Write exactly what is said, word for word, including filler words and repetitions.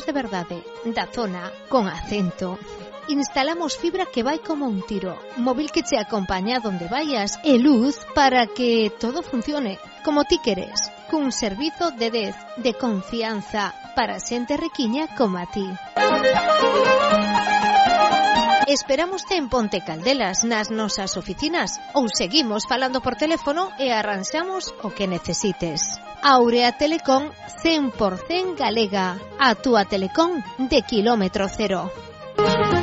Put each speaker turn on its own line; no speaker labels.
de verdade, da zona, con acento. Instalamos fibra que vai como un tiro, móvil que te acompaña donde vayas e luz para que todo funcione como ti queres, cun servizo de dez de confianza para xente riquiña como a ti. Esperámoste en Ponte Caldelas, nas nosas oficinas, ou seguimos falando por teléfono e arranxamos o que necesites. Aurea Telecom cen por cen galega, a túa telecom de kilómetro cero.